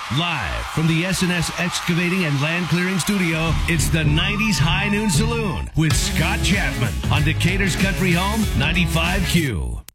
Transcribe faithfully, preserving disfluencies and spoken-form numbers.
Live from the S and S Excavating and Land Clearing Studio, it's the nineties High Noon Saloon with Scott Chapman on Decatur's Country Home ninety-five Q.